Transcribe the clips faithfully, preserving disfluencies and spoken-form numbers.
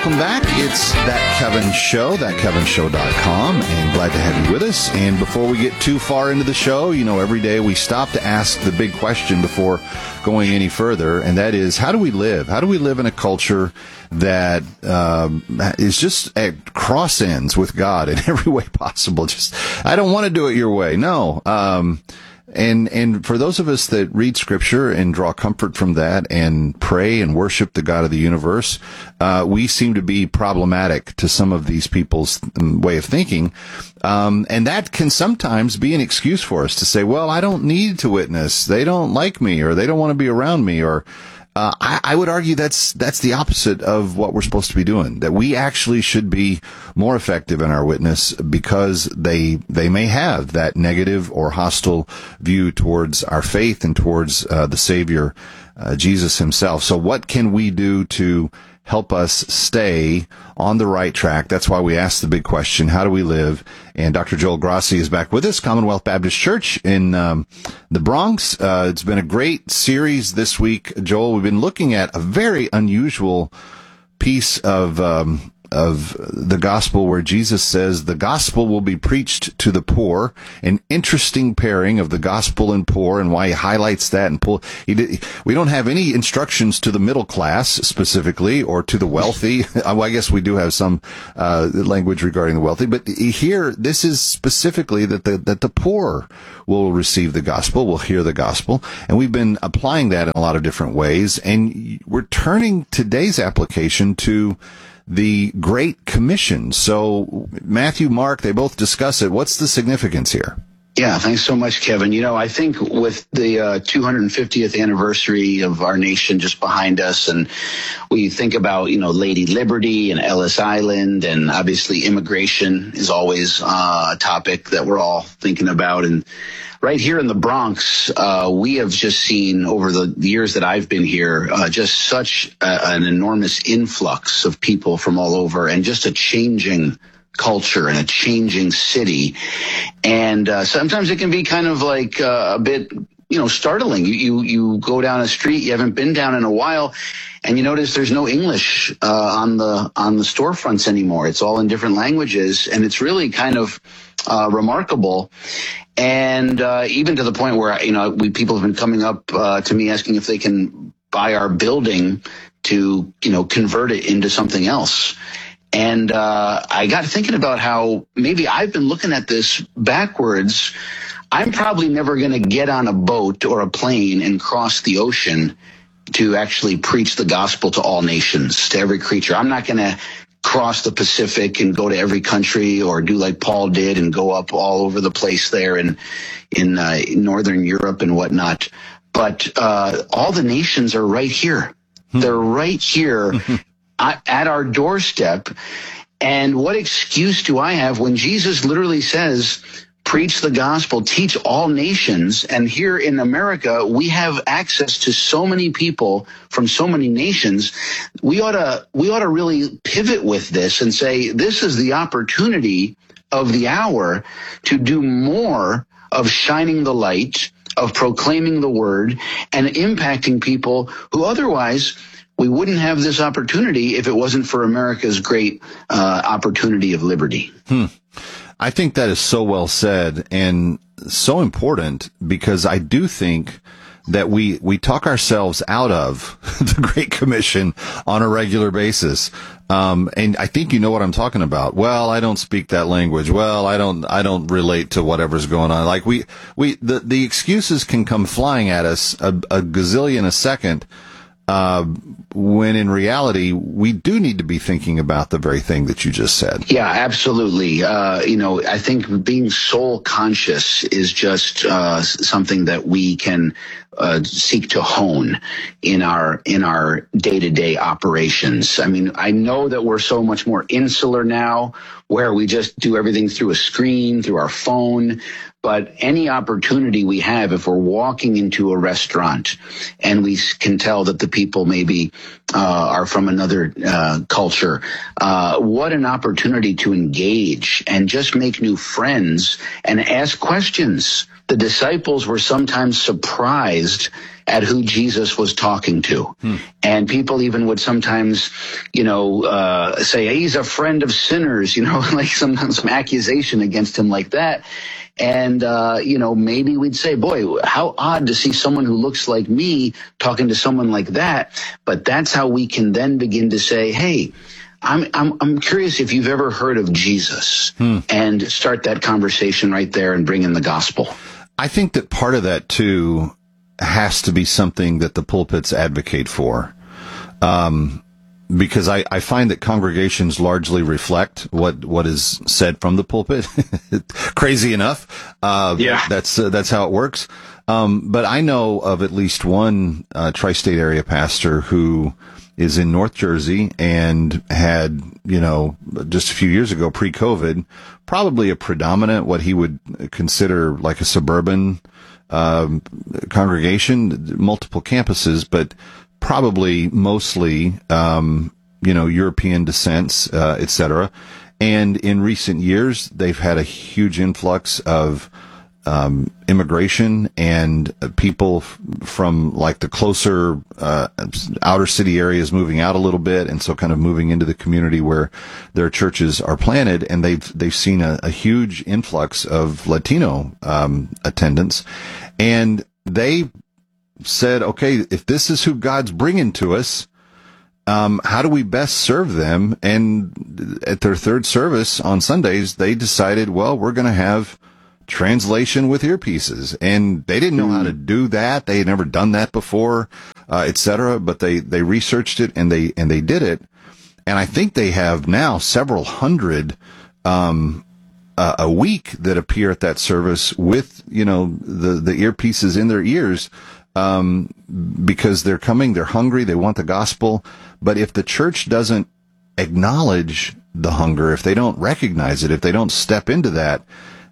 welcome back. It's That Kevin Show, that kevin show dot com, and glad to have you with us. And before we get too far into the show, you know, every day we stop to ask the big question before going any further, and that is, how do we live? How do we live in a culture that um, is just at cross ends with God in every way possible? Just, I don't want to do it your way. No. Um, And and for those of us that read Scripture and draw comfort from that and pray and worship the God of the universe, uh, we seem to be problematic to some of these people's way of thinking. Um, and that can sometimes be an excuse for us to say, well, I don't need to witness. They don't like me, or they don't want to be around me, or Uh, I, I would argue that's that's the opposite of what we're supposed to be doing. That we actually should be more effective in our witness because they they may have that negative or hostile view towards our faith and towards uh, the Savior, uh, Jesus himself. So what can we do to help us stay on the right track? That's why we ask the big question, how do we live? And Doctor Joel Grassi is back with us, Commonwealth Baptist Church in um, the Bronx. Uh, it's been a great series this week, Joel. We've been looking at a very unusual piece of um, of the gospel where Jesus says the gospel will be preached to the poor. An interesting pairing of the gospel and poor, and why he highlights that. And pull, he did, we don't have any instructions to the middle class specifically, or to the wealthy. Well, I guess we do have some uh, language regarding the wealthy, but here this is specifically that the that the poor will receive the gospel, will hear the gospel, and we've been applying that in a lot of different ways. And we're turning today's application to the Great Commission. So Matthew, Mark, they both discuss it. What's the significance here? Yeah, thanks so much, Kevin. You know, I think with the uh, two hundred fiftieth anniversary of our nation just behind us, and we think about, you know, Lady Liberty and Ellis Island, and obviously immigration is always uh, a topic that we're all thinking about. And right here in the Bronx, uh, we have just seen over the years that I've been here, uh, just such a, an enormous influx of people from all over, and just a changing culture and a changing city. And uh, sometimes it can be kind of like uh, a bit, you know, startling. You, you you go down a street you haven't been down in a while, and you notice there's no English uh, on the on the storefronts anymore. It's all in different languages, and it's really kind of uh, remarkable. And uh, even to the point where, you know, we people have been coming up uh, to me asking if they can buy our building to, you know, convert it into something else. And uh, I got thinking about how maybe I've been looking at this backwards. I'm probably never going to get on a boat or a plane and cross the ocean to actually preach the gospel to all nations, to every creature. I'm not going to cross the Pacific and go to every country, or do like Paul did and go up all over the place there in in, uh, in Northern Europe and whatnot. But uh, all the nations are right here. Hmm. They're right here at our doorstep. And what excuse do I have when Jesus literally says, preach the gospel, teach all nations? And here in America, we have access to so many people from so many nations. We ought to, we ought to really pivot with this and say, this is the opportunity of the hour to do more of shining the light, of proclaiming the word, and impacting people who otherwise we wouldn't have this opportunity if it wasn't for America's great uh, opportunity of liberty. Hmm. I think that is so well said and so important, because I do think that we, we talk ourselves out of the Great Commission on a regular basis. Um, and I think you know what I'm talking about. Well, I don't speak that language. Well, I don't, I don't relate to whatever's going on. Like we, we, the, the excuses can come flying at us a, a gazillion a second. Uh, when in reality, we do need to be thinking about the very thing that you just said. Yeah, absolutely. Uh, you know, I think being soul conscious is just uh, something that we can uh, seek to hone in our in our day-to-day operations. I mean, I know that we're so much more insular now, where we just do everything through a screen, through our phone. But any opportunity we have, if we're walking into a restaurant and we can tell that the people maybe uh, are from another uh, culture, uh, what an opportunity to engage and just make new friends and ask questions. The disciples were sometimes surprised at who Jesus was talking to. Hmm. And people even would sometimes, you know, uh, say, hey, he's a friend of sinners, you know, like some, some accusation against him like that. And, uh, you know, maybe we'd say, boy, how odd to see someone who looks like me talking to someone like that. But that's how we can then begin to say, hey, I'm, I'm, I'm curious if you've ever heard of Jesus, hmm. and start that conversation right there and bring in the gospel. I think that part of that, too, has to be something that the pulpits advocate for. Um, because I, I find that congregations largely reflect what, what is said from the pulpit. Crazy enough. Uh, yeah. That's, uh, that's how it works. Um, but I know of at least one, uh, tri-state area pastor who is in North Jersey and had, you know, just a few years ago, pre-COVID, probably a predominant, what he would consider like a suburban, um, congregation, multiple campuses, but probably mostly, um, you know, European descents, uh, et cetera. And in recent years, they've had a huge influx of um, immigration and uh, people f- from like the closer uh, outer city areas moving out a little bit, and so kind of moving into the community where their churches are planted. And they've they've seen a, a huge influx of Latino um, attendance, and they said, okay, if this is who God's bringing to us, um, how do we best serve them? And at their third service on Sundays, they decided, well, we're going to have translation with earpieces. And they didn't know how to do that. They had never done that before, uh, et cetera. But they, they researched it and they, and they did it. And I think they have now several hundred, um, uh, a week that appear at that service with, you know, the, the earpieces in their ears. Um, because they're coming, they're hungry, they want the gospel. But if the church doesn't acknowledge the hunger, if they don't recognize it, if they don't step into that,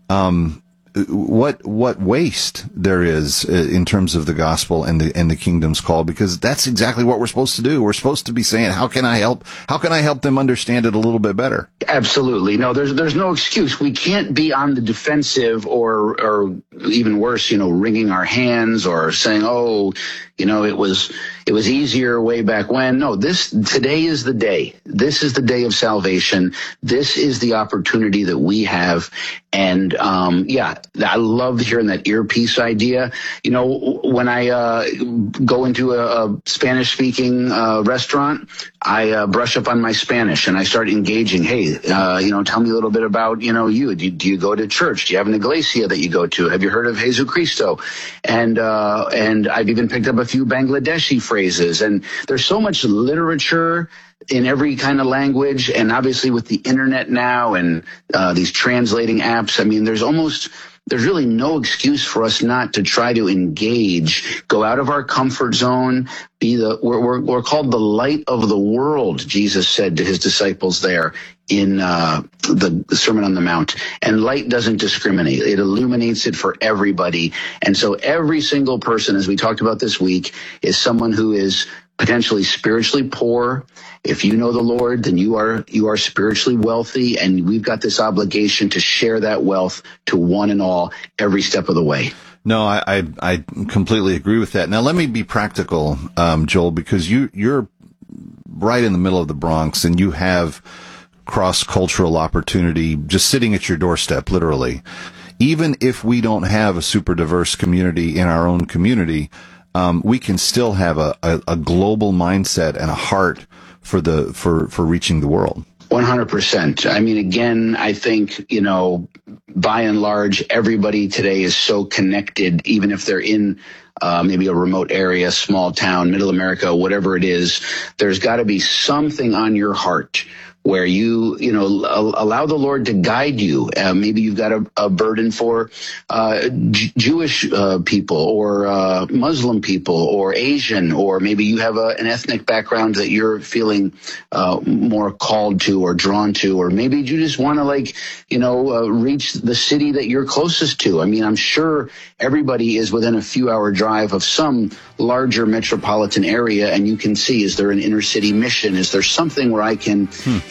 um, what, what waste there is in terms of the gospel and the, and the kingdom's call, because that's exactly what we're supposed to do. We're supposed to be saying, how can I help? How can I help them understand it a little bit better? Absolutely. No, there's, there's no excuse. We can't be on the defensive or, or even worse, you know, wringing our hands or saying, oh, you know, it was, it was easier way back when. No, this, today is the day. This is the day of salvation. This is the opportunity that we have. And, um, yeah, I love hearing that earpiece idea. You know, when I, uh, go into a, a Spanish speaking, uh, restaurant, I, uh, brush up on my Spanish and I start engaging. Hey, uh, you know, tell me a little bit about, you know, you, do, do you go to church? Do you have an iglesia that you go to? Have you heard of Jesucristo? And, uh, and I've even picked up a few Bangladeshi phrases. And there's so much literature in every kind of language, and obviously with the internet now and uh, these translating apps, I mean, there's almost, there's really no excuse for us not to try to engage, go out of our comfort zone, be the, we're, we're, we're called the light of the world, Jesus said to his disciples there in uh, the, the Sermon on the Mount. And light doesn't discriminate. It illuminates it for everybody. And so every single person, as we talked about this week, is someone who is potentially spiritually poor. If you know the Lord, then you are you are spiritually wealthy, and we've got this obligation to share that wealth to one and all every step of the way. No, I I, I completely agree with that. Now, let me be practical, um, Joel, because you you're right in the middle of the Bronx, and you have cross-cultural opportunity just sitting at your doorstep, literally. Even if we don't have a super diverse community in our own community, um, we can still have a, a, a global mindset and a heart for the for for reaching the world. one hundred percent. I mean, again, I think, you know, by and large, everybody today is so connected, even if they're in uh, maybe a remote area, small town, middle America, whatever it is. There's got to be something on your heart where you, you know, allow the Lord to guide you. Uh, maybe you've got a, a burden for uh, J- Jewish uh, people or uh, Muslim people or Asian, or maybe you have a, an ethnic background that you're feeling uh, more called to or drawn to, or maybe you just want to, like, you know, uh, reach the city that you're closest to. I mean, I'm sure everybody is within a few hour drive of some larger metropolitan area, and you can see, is there an inner city mission? Is there something where I can hmm.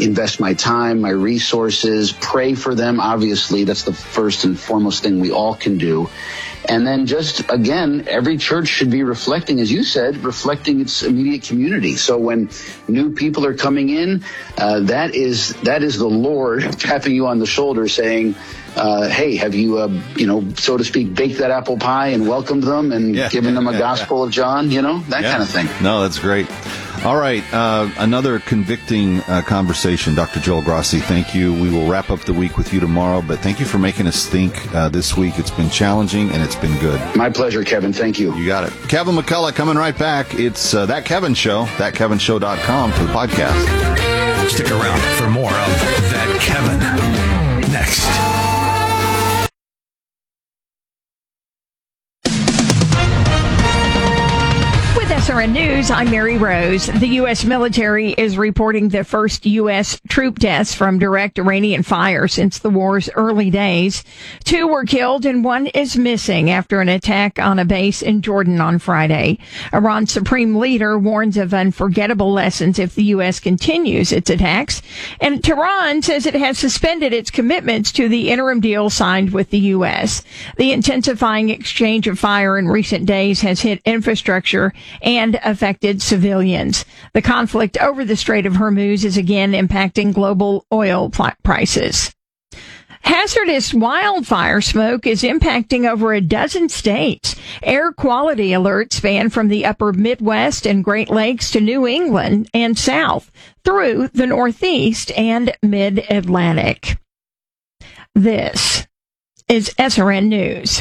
invest my time, my resources, pray for them. Obviously, that's the first and foremost thing we all can do. And then just, again, every church should be reflecting, as you said, reflecting its immediate community. So when new people are coming in, uh, that is that is the Lord tapping you on the shoulder saying, uh, hey, have you, uh, you know, so to speak, baked that apple pie and welcomed them and yeah. given them a yeah, gospel yeah. of John, you know, that yeah. kind of thing. No, that's great. All right. Uh, another convicting uh, conversation. Doctor Joel Grassi, thank you. We will wrap up the week with you tomorrow, but thank you for making us think uh, this week. It's been challenging and it's been good. My pleasure, Kevin. Thank you. You got it. Kevin McCullough coming right back. It's uh, That Kevin Show, that kevin show dot com for the podcast. Stick around for more of That Kevin next. S R N News, I'm Mary Rose. The U S military is reporting the first U S troop deaths from direct Iranian fire since the war's early days. Two were killed and one is missing after an attack on a base in Jordan on Friday. Iran's supreme leader warns of unforgettable lessons if the U S continues its attacks. And Tehran says it has suspended its commitments to the interim deal signed with the U S. The intensifying exchange of fire in recent days has hit infrastructure and and affected civilians. The conflict over the Strait of Hormuz is again impacting global oil prices. Hazardous wildfire smoke is impacting over a dozen states. Air quality alerts span from the upper Midwest and Great Lakes to New England and south through the Northeast and Mid-Atlantic. This is S R N News.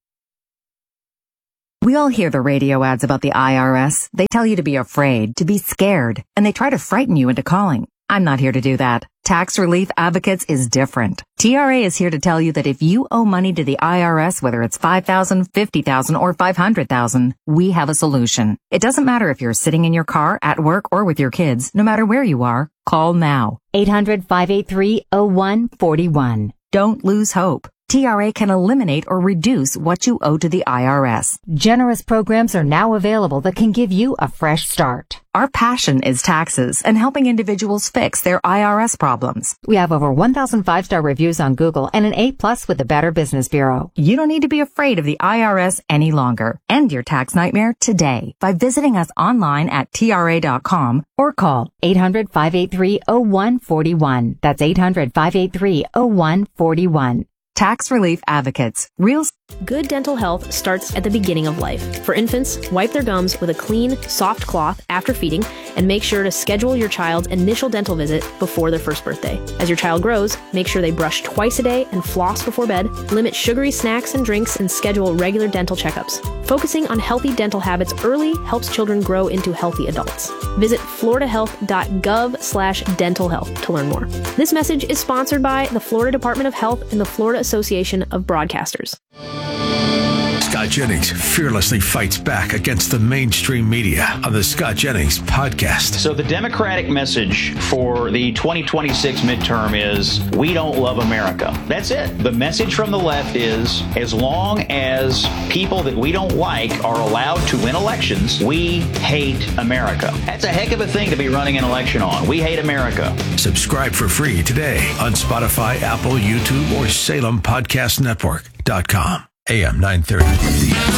We all hear the radio ads about the I R S. They tell you to be afraid, to be scared, and they try to frighten you into calling. I'm not here to do that. Tax Relief Advocates is different. T R A is here to tell you that if you owe money to the I R S, whether it's five thousand dollars, fifty thousand dollars, or five hundred thousand dollars, we have a solution. It doesn't matter if you're sitting in your car, at work, or with your kids. No matter where you are, call now. eight hundred, five eight three, oh one four one. Don't lose hope. T R A can eliminate or reduce what you owe to the I R S. Generous programs are now available that can give you a fresh start. Our passion is taxes and helping individuals fix their I R S problems. We have over one thousand five-star reviews on Google and an A plus with the Better Business Bureau. You don't need to be afraid of the I R S any longer. End your tax nightmare today by visiting us online at T R A dot com or call eight hundred, five eight three, oh one four one. That's eight hundred, five eight three, oh one four one. Tax Relief Advocates. Real. Good dental health starts at the beginning of life. For infants, wipe their gums with a clean, soft cloth after feeding, and make sure to schedule your child's initial dental visit before their first birthday. As your child grows, make sure they brush twice a day and floss before bed, limit sugary snacks and drinks, and schedule regular dental checkups. Focusing on healthy dental habits early helps children grow into healthy adults. Visit florida health dot gov slash dental health to learn more. This message is sponsored by the Florida Department of Health and the Florida Association of Broadcasters. Scott Jennings fearlessly fights back against the mainstream media on the Scott Jennings podcast. So the Democratic message for the twenty twenty-six midterm is, we don't love America. That's it. The message from the left is, as long as people that we don't like are allowed to win elections, we hate America. That's a heck of a thing to be running an election on. We hate America. Subscribe for free today on Spotify, Apple, YouTube, or Salem Podcast Network dot com. A M nine thirty.